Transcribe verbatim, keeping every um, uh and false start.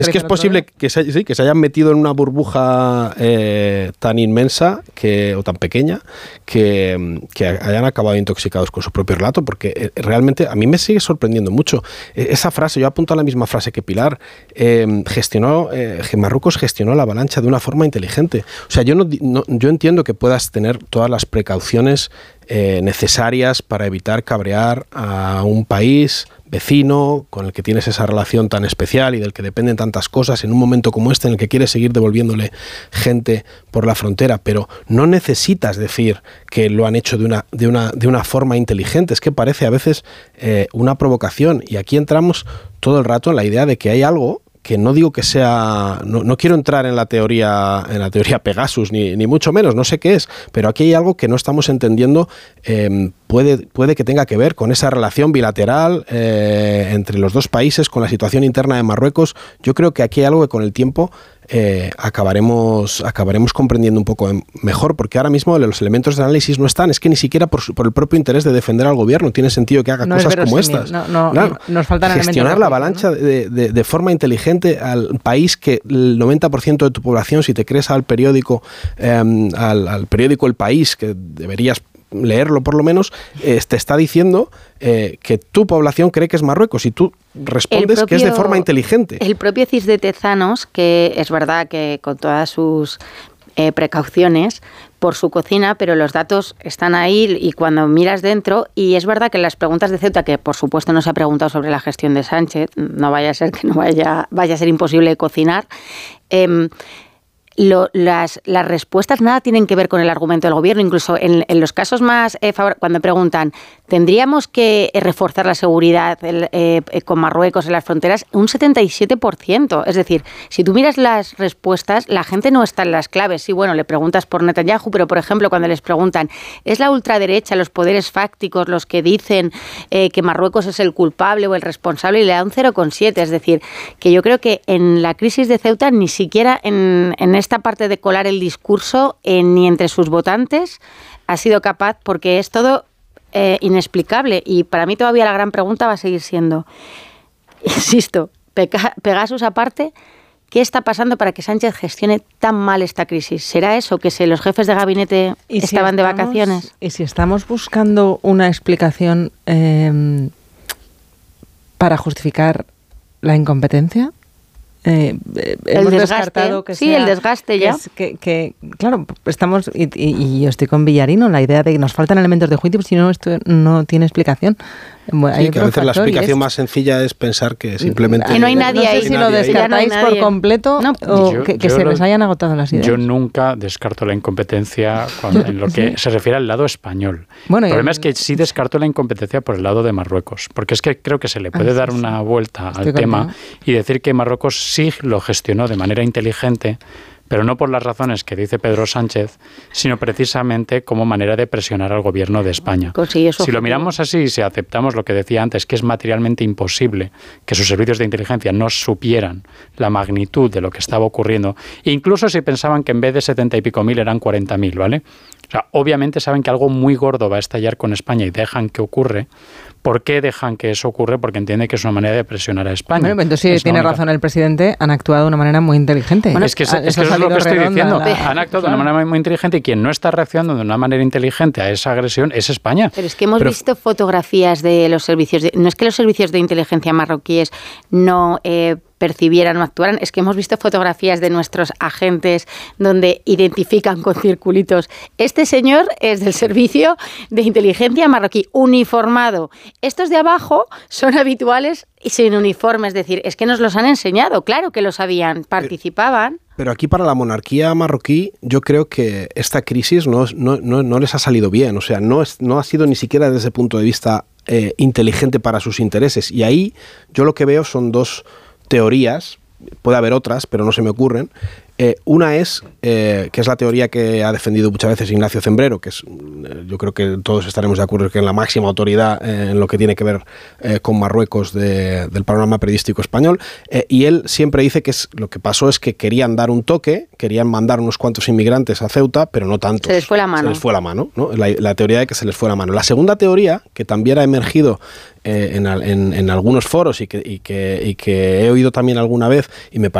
Es que es posible que se, sí, que se hayan metido en una burbuja eh, tan inmensa que, o tan pequeña que, que hayan acabado intoxicados con su propio relato, porque eh, realmente a mí me sigue sorprendiendo mucho. Eh, esa frase, yo apunto a la misma frase que Pilar, eh, gestionó, eh, Marruecos gestionó la avalancha de una forma inteligente. O sea, yo, no, no, yo entiendo que puedas tener todas las precauciones eh, necesarias para evitar cabrear a un país vecino con el que tienes esa relación tan especial y del que dependen tantas cosas en un momento como este en el que quieres seguir devolviéndole gente por la frontera, pero no necesitas decir que lo han hecho de una, de una, de una forma inteligente. Es que parece a veces eh, una provocación, y aquí entramos todo el rato en la idea de que hay algo que no digo que sea, no, no quiero entrar en la teoría, en la teoría Pegasus, ni, ni mucho menos, no sé qué es, pero aquí hay algo que no estamos entendiendo, eh, puede, puede que tenga que ver con esa relación bilateral eh, entre los dos países, con la situación interna de Marruecos. Yo creo que aquí hay algo que con el tiempo eh, acabaremos, acabaremos comprendiendo un poco mejor, porque ahora mismo los elementos de análisis no están, es que ni siquiera por, su, por el propio interés de defender al gobierno tiene sentido que haga no cosas como estas. No, no, claro, no, nos faltan gestionar la avalancha, ¿no? de, de, de forma inteligente al país que el noventa por ciento de tu población, si te crees al periódico, eh, al, al periódico El País, que deberías leerlo por lo menos, eh, te está diciendo eh, que tu población cree que es Marruecos y tú respondes propio, que es de forma inteligente. El propio C I S de Tezanos, que es verdad que con todas sus eh, precauciones por su cocina, pero los datos están ahí y cuando miras dentro, y es verdad que las preguntas de Ceuta, que por supuesto no se ha preguntado sobre la gestión de Sánchez, no vaya a ser que no vaya, vaya a ser imposible cocinar, eh, Lo, las, las respuestas nada tienen que ver con el argumento del gobierno. Incluso en, en los casos más eh, favor, cuando preguntan ¿tendríamos que reforzar la seguridad el, eh, con Marruecos en las fronteras? Un setenta y siete por ciento. Es decir, si tú miras las respuestas, la gente no está en las claves. Sí, bueno, le preguntas por Netanyahu, pero por ejemplo cuando les preguntan ¿es la ultraderecha, los poderes fácticos los que dicen eh, que Marruecos es el culpable o el responsable? Y le da un cero coma siete. Es decir, que yo creo que en la crisis de Ceuta ni siquiera en, en esta parte de colar el discurso eh, ni entre sus votantes ha sido capaz, porque es todo eh, inexplicable, y para mí todavía la gran pregunta va a seguir siendo, insisto, Pegasus aparte, ¿qué está pasando para que Sánchez gestione tan mal esta crisis? ¿Será eso, que si los jefes de gabinete estaban si estamos, de vacaciones? Y si estamos buscando una explicación eh, para justificar la incompetencia, Eh, eh, el hemos desgaste, descartado que sí, sea, el desgaste ya. Que, que, que claro, estamos, y, y, y yo estoy con Villarino, la idea de que nos faltan elementos de juicio, si no, esto no tiene explicación. Bueno, sí, que a veces la explicación más sencilla es pensar que simplemente... Que no hay nadie no sé ahí. si lo descartáis no por completo no, o yo, que, que se lo, les hayan agotado las ideas. Yo nunca descarto la incompetencia cuando, en lo que sí. se refiere al lado español. Bueno, el problema y, es que sí descarto la incompetencia por el lado de Marruecos, porque es que creo que se le puede ah, dar sí, una sí. vuelta Estoy al tema contigo. Y decir que Marruecos sí lo gestionó de manera inteligente, pero no por las razones que dice Pedro Sánchez, sino precisamente como manera de presionar al gobierno de España. Si lo miramos así, si aceptamos lo que decía antes, que es materialmente imposible que sus servicios de inteligencia no supieran la magnitud de lo que estaba ocurriendo, incluso si pensaban que en vez de setenta y pico mil eran cuarenta mil, ¿vale? O sea, obviamente saben que algo muy gordo va a estallar con España y dejan que ocurre. ¿Por qué dejan que eso ocurre? Porque entiende que es una manera de presionar a España. Bueno, entonces si tiene única. razón el presidente, han actuado de una manera muy inteligente. Bueno, es que, es, es, que eso es lo que estoy diciendo. La... Han actuado claro. de una manera muy inteligente, y quien no está reaccionando de una manera inteligente a esa agresión es España. Pero es que hemos Pero... visto fotografías de los servicios, de... no es que los servicios de inteligencia marroquíes no... Eh, percibieran o actuaran, es que hemos visto fotografías de nuestros agentes donde identifican con circulitos, este señor es del servicio de inteligencia marroquí, uniformado. Estos de abajo son habituales y sin uniforme, es decir, es que nos los han enseñado, claro que lo sabían, participaban. Pero, pero aquí para la monarquía marroquí yo creo que esta crisis no, no, no, no les ha salido bien, o sea, no, es, no ha sido ni siquiera desde el punto de vista eh, inteligente para sus intereses, y ahí yo lo que veo son dos teorías, puede haber otras, pero no se me ocurren, Eh, una es, eh, que es la teoría que ha defendido muchas veces Ignacio Zembrero, que es, yo creo que todos estaremos de acuerdo que es la máxima autoridad eh, en lo que tiene que ver eh, con Marruecos de, del panorama periodístico español, eh, y él siempre dice que es, lo que pasó es que querían dar un toque, querían mandar unos cuantos inmigrantes a Ceuta, pero no tantos. Se les fue la mano. Se les fue la mano, ¿no? La, la teoría de que se les fue la mano. La segunda teoría, que también ha emergido eh, en, en, en algunos foros y que, y, que, y que he oído también alguna vez, y me parece